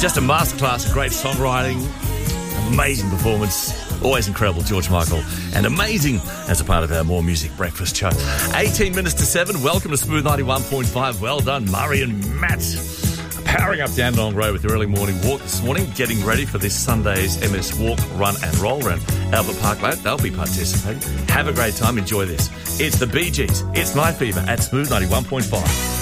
Just a masterclass of great songwriting, amazing performance, always incredible, George Michael, and amazing as a part of our More Music Breakfast show. 18 minutes to 7, welcome to Smooth 91.5. Well done, Murray and Matt. Powering up Dandenong Road with the early morning walk this morning, getting ready for this Sunday's MS Walk, Run and Roll around Albert Park. They'll be participating. Have a great time, enjoy this. It's the Bee Gees, it's Night Fever at Smooth 91.5.